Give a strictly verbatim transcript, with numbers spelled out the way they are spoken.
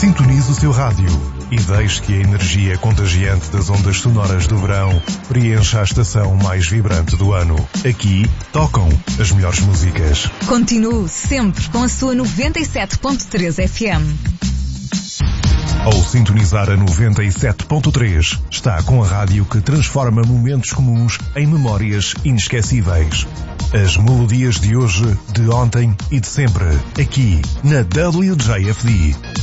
Sintonize o seu rádio e deixe que a energia contagiante das ondas sonoras do verão preencha a estação mais vibrante do ano. Aqui tocam as melhores músicas. Continue sempre com a sua noventa e sete ponto três F M. Ao sintonizar a noventa e sete ponto três, está com a rádio que transforma momentos comuns em memórias inesquecíveis. As melodias de hoje, de ontem e de sempre, aqui na W J F D.